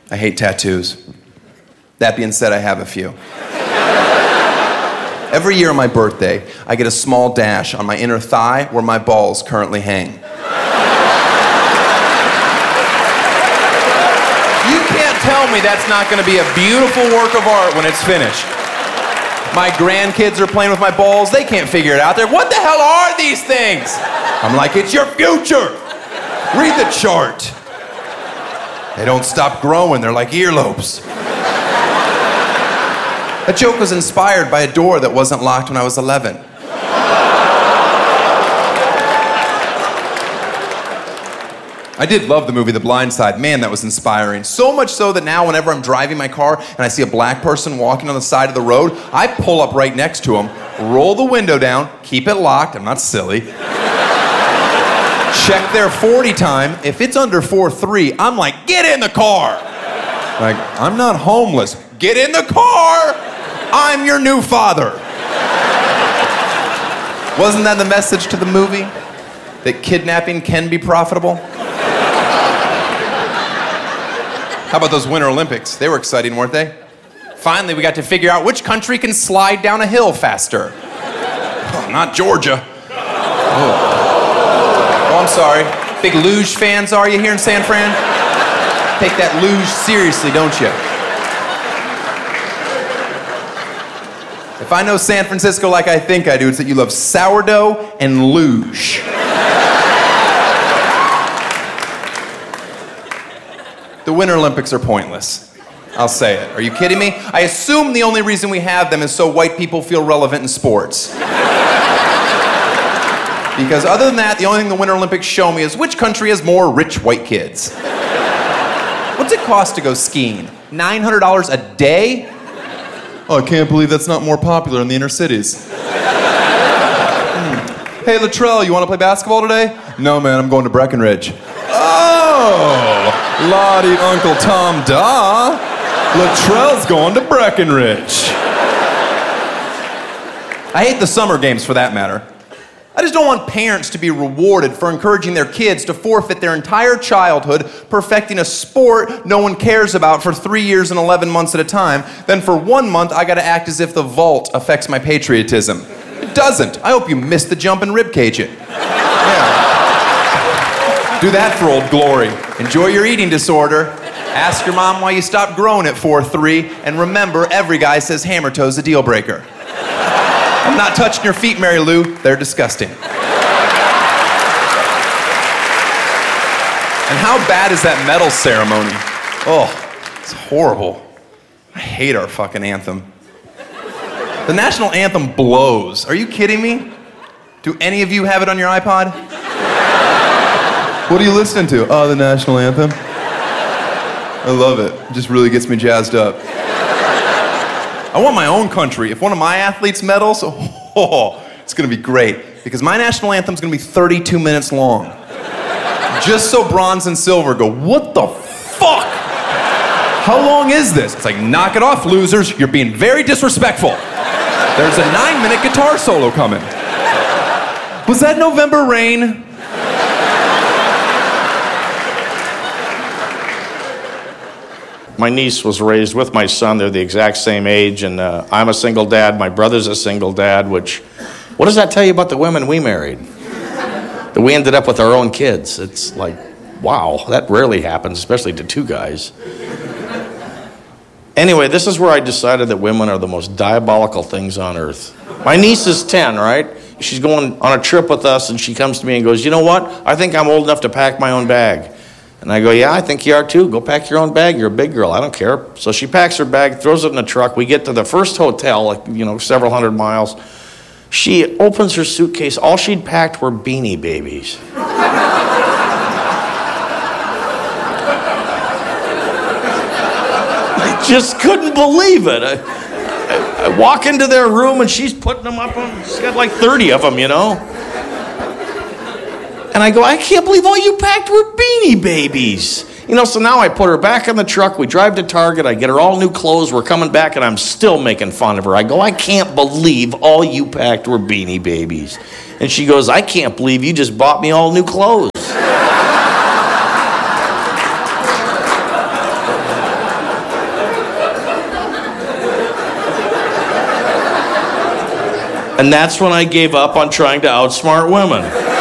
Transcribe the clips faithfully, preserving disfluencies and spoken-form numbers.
I hate tattoos. That being said, I have a few. Every year on my birthday, I get a small dash on my inner thigh where my balls currently hang. You can't tell me that's not going to be a beautiful work of art when it's finished. My grandkids are playing with my balls. They can't figure it out. They're, what the hell are these things? I'm like, it's your future. Read the chart. They don't stop growing. They're like earlobes. That joke was inspired by a door that wasn't locked when I was eleven. I did love the movie The Blind Side. Man, that was inspiring. So much so that now whenever I'm driving my car and I see a black person walking on the side of the road, I pull up right next to him, roll the window down, keep it locked, I'm not silly, check their forty time. If it's under four three, I'm like, get in the car. Like, I'm not homeless. Get in the car. I'm your new father. Wasn't that the message to the movie? That kidnapping can be profitable? How about those Winter Olympics? They were exciting, weren't they? Finally, we got to figure out which country can slide down a hill faster. Oh, not Georgia. Oh. Oh, I'm sorry. Big luge fans are you here in San Fran? Take that luge seriously, don't you? If I know San Francisco like I think I do, it's that you love sourdough and luge. The Winter Olympics are pointless. I'll say it. Are you kidding me? I assume the only reason we have them is so white people feel relevant in sports. Because other than that, the only thing the Winter Olympics show me is which country has more rich white kids. What's it cost to go skiing? nine hundred dollars a day? Oh, I can't believe that's not more popular in the inner cities. hmm. Hey, Latrell, you want to play basketball today? No, man, I'm going to Breckenridge. Oh, Lottie Uncle Tom Da. Latrell's going to Breckenridge. I hate the summer games for that matter. I just don't want parents to be rewarded for encouraging their kids to forfeit their entire childhood perfecting a sport no one cares about for three years and eleven months at a time. Then for one month, I gotta act as if the vault affects my patriotism. It doesn't. I hope you missed the jump and ribcage it. Yeah. Do that for Old Glory. Enjoy your eating disorder. Ask your mom why you stopped growing at four three, and remember, every guy says hammer toe's a deal breaker. I'm not touching your feet, Mary Lou. They're disgusting. And how bad is that medal ceremony? Oh, it's horrible. I hate our fucking anthem. The national anthem blows. Are you kidding me? Do any of you have it on your iPod? What are you listening to? Oh, the national anthem. I love it. It just really gets me jazzed up. I want my own country. If one of my athletes medals, oh, it's gonna be great. Because my national anthem's gonna be thirty-two minutes long. Just so bronze and silver go, what the fuck? How long is this? It's like, knock it off, losers. You're being very disrespectful. There's a nine-minute guitar solo coming. Was that November Rain? My niece was raised with my son. They're the exact same age, and uh, I'm a single dad. My brother's a single dad, which, what does that tell you about the women we married? That we ended up with our own kids. It's like, wow, that rarely happens, especially to two guys. Anyway, this is where I decided that women are the most diabolical things on earth. My niece is ten, right? She's going on a trip with us, and she comes to me and goes, you know what? I think I'm old enough to pack my own bag. And I go, yeah, I think you are too. Go pack your own bag. You're a big girl. I don't care. So she packs her bag, throws it in the truck. We get to the first hotel, like, you know, several hundred miles. She opens her suitcase. All she'd packed were Beanie Babies. I just couldn't believe it. I, I, I walk into their room and she's putting them up on, she's got like thirty of them, you know. And I go, I can't believe all you packed were Beanie Babies. You know, so now I put her back in the truck. We drive to Target. I get her all new clothes. We're coming back, and I'm still making fun of her. I go, I can't believe all you packed were Beanie Babies. And she goes, I can't believe you just bought me all new clothes. And that's when I gave up on trying to outsmart women.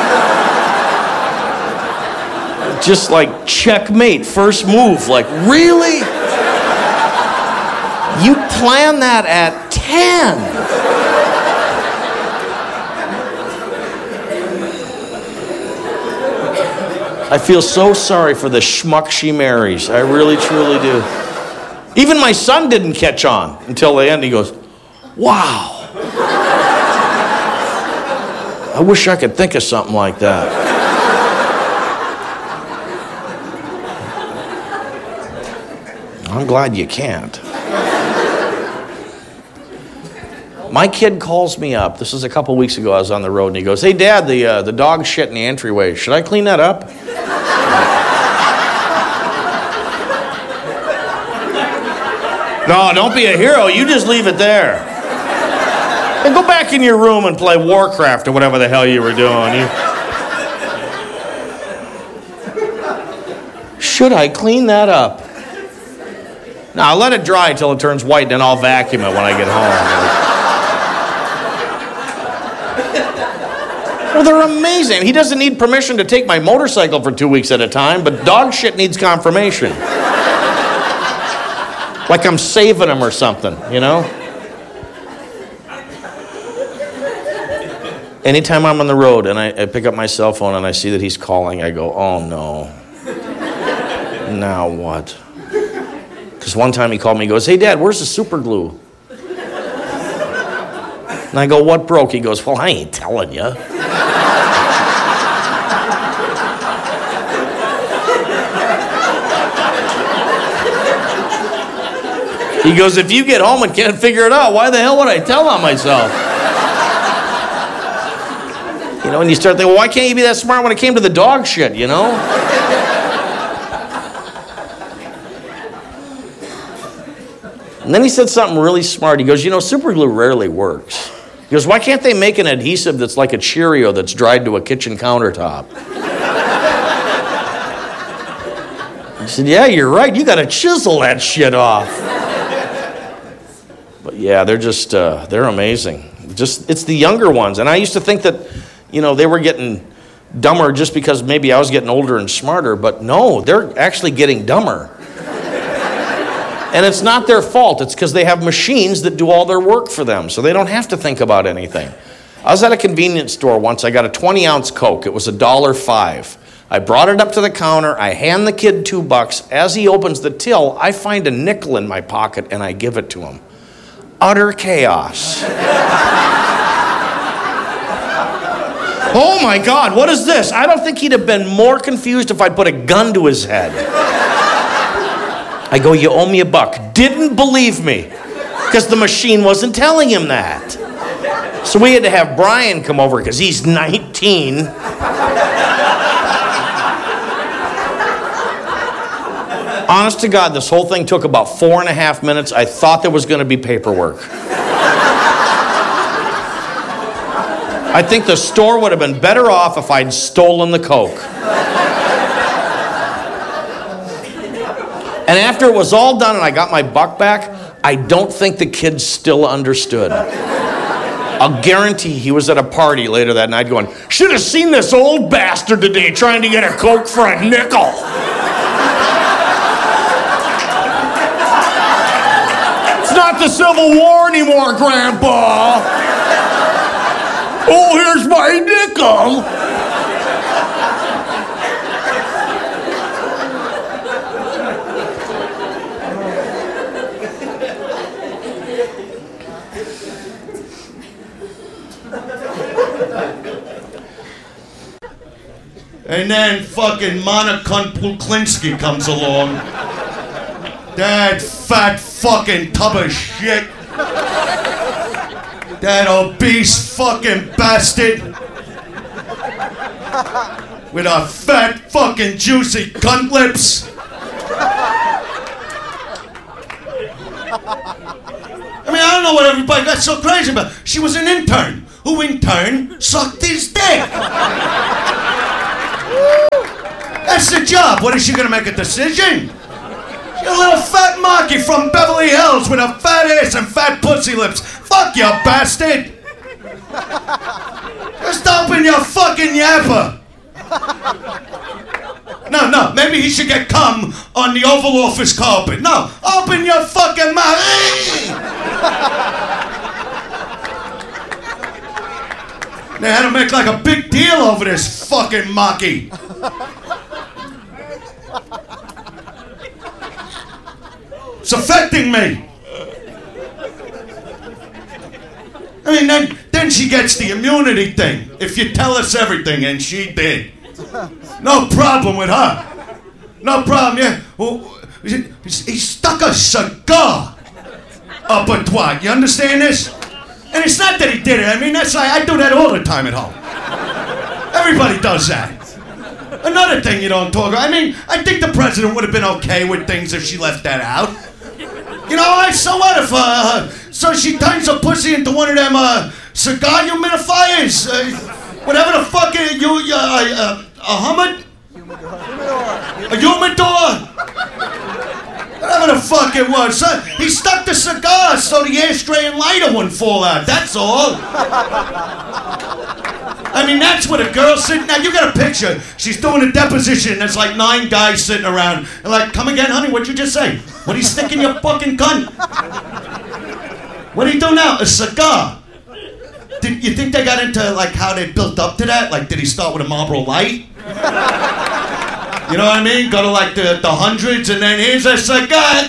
Just like checkmate, first move. Like, really? You planned that at ten. I feel so sorry for the schmuck she marries. I really, truly do. Even my son didn't catch on until the end. He goes, wow. I wish I could think of something like that. I'm glad you can't. My kid calls me up. This is a couple weeks ago. I was on the road, and he goes, hey, Dad, the, uh, the dog shit in the entryway. Should I clean that up? No, don't be a hero. You just leave it there. And go back in your room and play Warcraft or whatever the hell you were doing. You... Should I clean that up? Now, I'll let it dry until it turns white, then I'll vacuum it when I get home. Well, they're amazing. He doesn't need permission to take my motorcycle for two weeks at a time, but dog shit needs confirmation. Like I'm saving him or something, you know? Anytime I'm on the road and I, I pick up my cell phone and I see that he's calling, I go, oh no. Now what? Because one time he called me, he goes, hey, Dad, where's the super glue? And I go, what broke? He goes, well, I ain't telling you. He goes, if you get home and can't figure it out, why the hell would I tell on myself? You know, and you start thinking, well, why can't you be that smart when it came to the dog shit, you know? And then he said something really smart. He goes, you know, super glue rarely works. He goes, why can't they make an adhesive that's like a Cheerio that's dried to a kitchen countertop? I said, yeah, you're right. You got to chisel that shit off. But yeah, they're just, uh, they're amazing. Just, it's the younger ones. And I used to think that, you know, they were getting dumber just because maybe I was getting older and smarter. But no, they're actually getting dumber. And it's not their fault. It's because they have machines that do all their work for them. So they don't have to think about anything. I was at a convenience store once. I got a twenty ounce Coke. It was a dollar five. I brought it up to the counter. I hand the kid two bucks. As he opens the till, I find a nickel in my pocket and I give it to him. Utter chaos. Oh my God, what is this? I don't think he'd have been more confused if I'd put a gun to his head. I go, you owe me a buck. Didn't believe me because the machine wasn't telling him that. So we had to have Brian come over because he's nineteen. Honest to God, this whole thing took about four and a half minutes. I thought there was going to be paperwork. I think the store would have been better off if I'd stolen the Coke. And after it was all done and I got my buck back, I don't think the kid still understood. I'll guarantee he was at a party later that night going, should have seen this old bastard today trying to get a Coke for a nickel. It's not the Civil War anymore, Grandpa. Oh, here's my nickel. And then fucking Monica Puklinski comes along. That fat fucking tub of shit. That obese fucking bastard. With her fat fucking juicy cunt lips. I mean, I don't know what everybody got so crazy about. She was an intern, who in turn sucked his dick. That's the job. What is she gonna make a decision? She's a little fat monkey from Beverly Hills with a fat ass and fat pussy lips. Fuck you, bastard. Just open your fucking yapper. No, no, maybe he should get cum on the Oval Office carpet. No, open your fucking mouth. They had to make like a big deal over this fucking monkey. It's affecting me. I mean, then, then she gets the immunity thing. If you tell us everything, and she did. No problem with her. No problem, yeah. Well, he stuck a cigar up a twat. You understand this? And it's not that he did it. I mean, that's like, I do that all the time at home. Everybody does that. Another thing you don't talk about. I mean, I think the president would have been okay with things if she left that out. You know, so what if, uh, so she turns her pussy into one of them, uh, cigar humidifiers? Uh, whatever the fuck, it, you, uh, uh, a humid? A humidor? Whatever the fuck it was. So he stuck the cigar so the ashtray and lighter wouldn't fall out. That's all. I mean, that's what a girl sitting... Now, you got a picture. She's doing a deposition. There's like nine guys sitting around. And like, come again, honey? What'd you just say? What are you sticking your fucking cunt? What do you do now? A cigar. Did you think they got into, like, how they built up to that? Like, did he start with a Marlboro Light? You know what I mean? Go to, like, the, the hundreds, and then here's a cigar.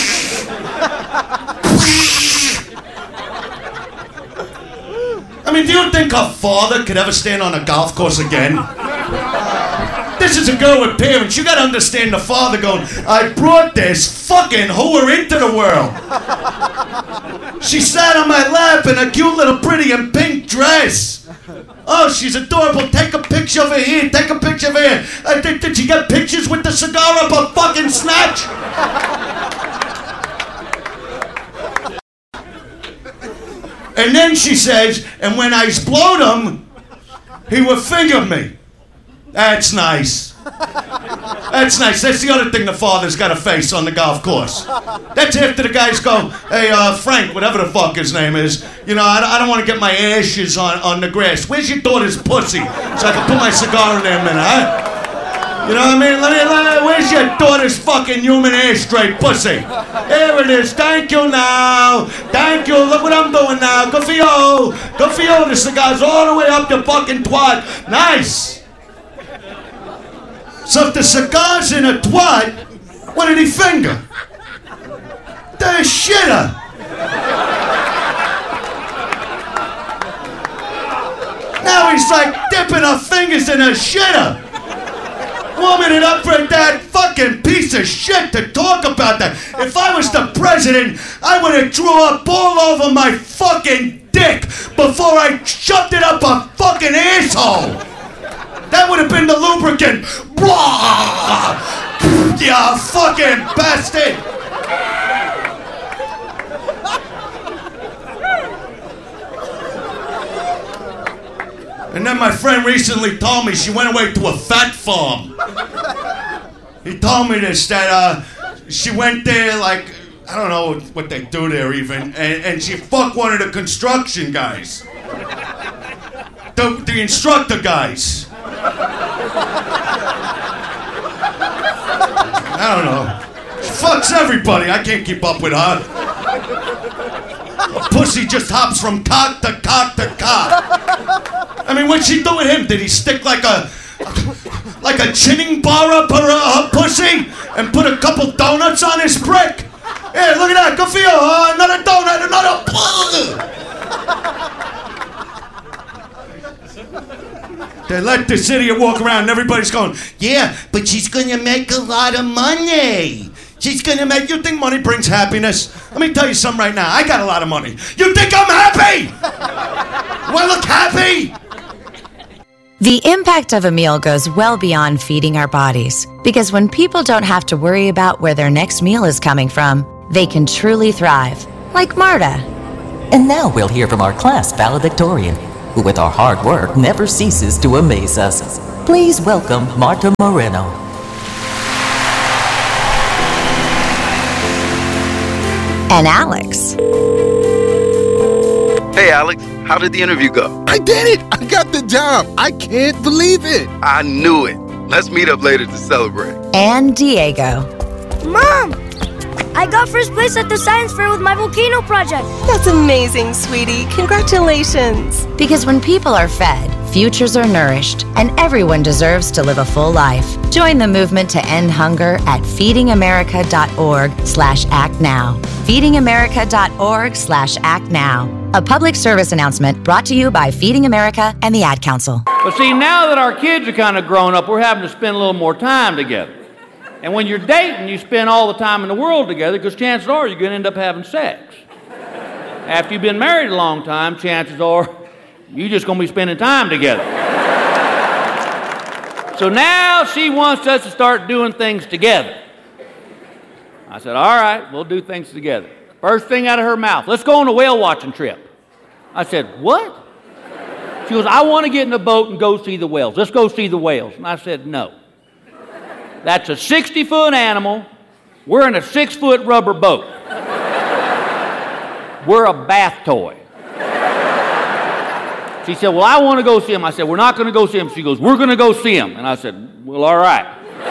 I mean, do you think her father could ever stand on a golf course again? This is a girl with parents. You gotta understand the father going, I brought this fucking whore into the world. She sat on my lap in a cute little pretty and pink dress. Oh, she's adorable. Take a picture of her here. Take a picture of her here. Uh, did, did she get pictures with the cigar up her fucking snatch? And then she says, and when I explode him, he will finger me. That's nice. That's nice. That's the other thing the father's got to face on the golf course. That's after the guys go, hey, uh, Frank, whatever the fuck his name is, you know, I, I don't want to get my ashes on, on the grass. Where's your daughter's pussy? So I can put my cigar in there a minute, huh? You know what I mean? Let me, let me, where's your daughter's fucking human ashtray pussy? Here it is. Thank you now. Thank you. Look what I'm doing now. Good for you. Good for you. The cigar's all the way up the fucking twat. Nice. So if the cigar's in a twat, what did he finger? The shitter. Now he's like dipping her fingers in her shitter. Warming it up for that fucking piece of shit to talk about that. If I was the president, I would have drew up all over my fucking dick before I shoved it up a fucking asshole. That would have been the lubricant. Blah! You fucking bastard! And then my friend recently told me she went away to a fat farm. He told me this, that uh, she went there like, I don't know what they do there even, and, and she fucked one of the construction guys. The, the instructor guys. I don't know. She fucks everybody. I can't keep up with her. A pussy just hops from cock to cock to cock. I mean, what'd she do with him? Did he stick like a like a chinning bar up her, uh, her pussy and put a couple donuts on his prick? Here, look at that. Good for you. Uh, another donut, another. They let this idiot walk around and everybody's going, yeah, but she's gonna make a lot of money. She's gonna make, you think money brings happiness? Let me tell you something right now. I got a lot of money. You think I'm happy? Do I look happy? The impact of a meal goes well beyond feeding our bodies, because when people don't have to worry about where their next meal is coming from, they can truly thrive, like Marta. And now we'll hear from our class valedictorian, who with our hard work never ceases to amaze us. Please welcome Marta Moreno. And Alex. Hey, Alex. How did the interview go? I did it! I got the job! I can't believe it! I knew it. Let's meet up later to celebrate. And Diego. Mom! I got first place at the science fair with my volcano project. That's amazing, sweetie. Congratulations. Because when people are fed, futures are nourished, and everyone deserves to live a full life. Join the movement to end hunger at feedingamerica.org slash act now. feedingamerica.org slash act now. A public service announcement brought to you by Feeding America and the Ad Council. But see, now that our kids are kind of grown up, we're having to spend a little more time together. And when you're dating, you spend all the time in the world together because chances are you're going to end up having sex. After you've been married a long time, chances are you're just going to be spending time together. So now she wants us to start doing things together. I said, all right, we'll do things together. First thing out of her mouth, let's go on a whale watching trip. I said, what? She goes, I want to get in a boat and go see the whales. Let's go see the whales. And I said, no. That's a sixty-foot animal. We're in a six-foot rubber boat. We're a bath toy. She said, well, I want to go see him. I said, we're not going to go see him. She goes, we're going to go see him. And I said, well, all right.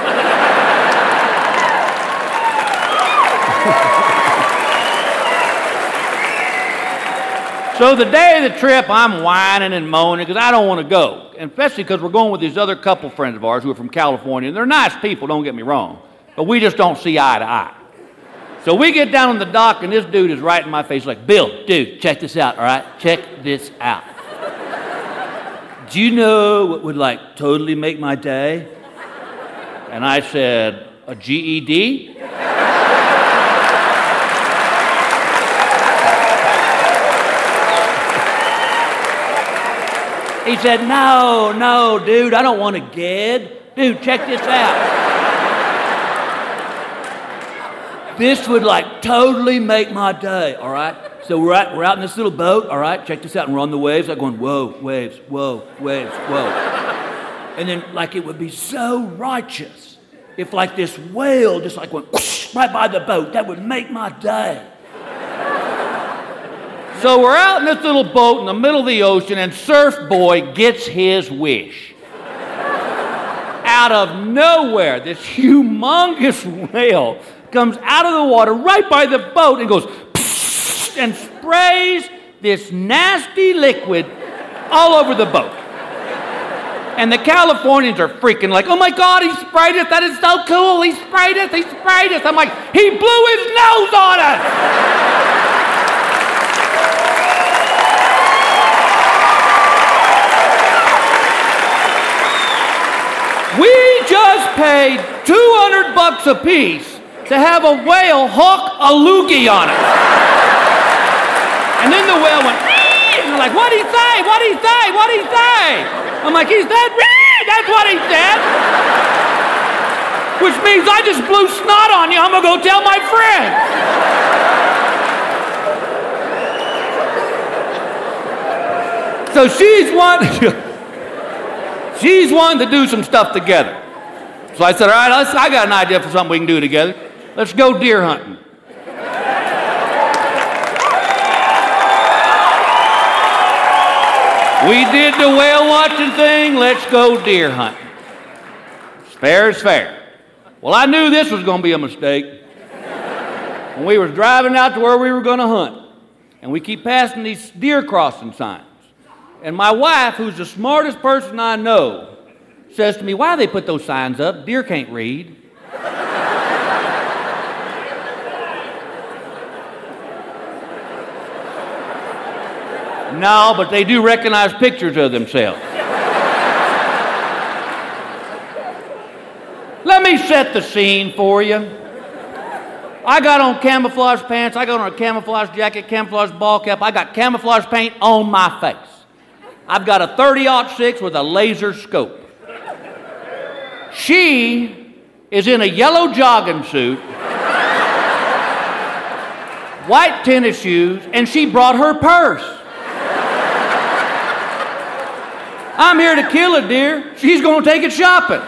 So the day of the trip, I'm whining and moaning because I don't want to go, and especially because we're going with these other couple friends of ours who are from California, and they're nice people, don't get me wrong, but we just don't see eye to eye. So we get down on the dock, and this dude is right in my face like, Bill, dude, check this out, all right? Check this out. Do you know what would, like, totally make my day? And I said, a G E D? He said, no, no, dude, I don't want to get. Dude, check this out. This would like totally make my day, all right? So we're out, we're out in this little boat, all right? Check this out, and we're on the waves. I'm going, whoa, waves, whoa, waves, whoa. And then like it would be so righteous if like this whale just like went whoosh, right by the boat. That would make my day. So we're out in this little boat in the middle of the ocean, and Surf Boy gets his wish. Out of nowhere, this humongous whale comes out of the water right by the boat and goes and sprays this nasty liquid all over the boat. And the Californians are freaking like, oh my God, he sprayed us. That is so cool. He sprayed us. He sprayed us. I'm like, he blew his nose on us. We just paid two hundred bucks a piece to have a whale hook a loogie on it. And then the whale went, Ree! And they're like, what'd he say? What'd he say? What'd he say? I'm like, he said, Ree! That's what he said. Which means I just blew snot on you. I'm gonna go tell my friend. So she's one. She's wanting to do some stuff together. So I said, all right, let's, I got an idea for something we can do together. Let's go deer hunting. We did the whale watching thing. Let's go deer hunting. Fair is fair. Well, I knew this was going to be a mistake. When we were driving out to where we were going to hunt, and we keep passing these deer crossing signs. And my wife, who's the smartest person I know, says to me, why do they put those signs up? Deer can't read. No, but they do recognize pictures of themselves. Let me set the scene for you. I got on camouflage pants, I got on a camouflage jacket, camouflage ball cap, I got camouflage paint on my face. I've got a thirty aught six with a laser scope. She is in a yellow jogging suit, white tennis shoes, and she brought her purse. I'm here to kill a deer. She's going to take it shopping.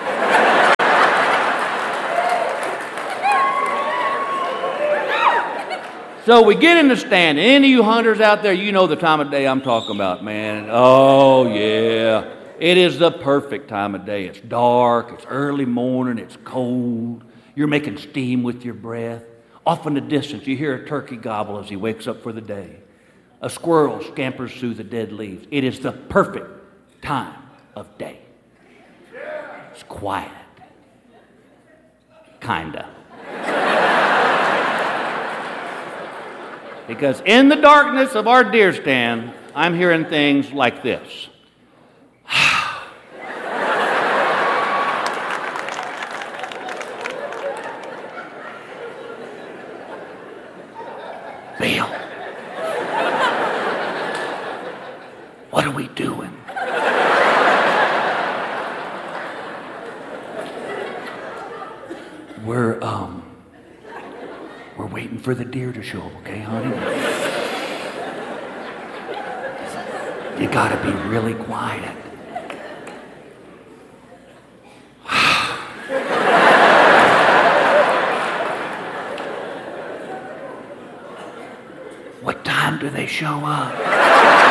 So we get in the stand. Any of you hunters out there, you know the time of day I'm talking about, man. Oh, yeah. It is the perfect time of day. It's dark, it's early morning, it's cold. You're making steam with your breath. Off in the distance, you hear a turkey gobble as he wakes up for the day. A squirrel scampers through the dead leaves. It is the perfect time of day. It's quiet. Kinda. Because in the darkness of our deer stand, I'm hearing things like this. Bill, what are we doing? We're, um, we're waiting for the deer to show up, okay, honey? You gotta be really quiet. What time do they show up?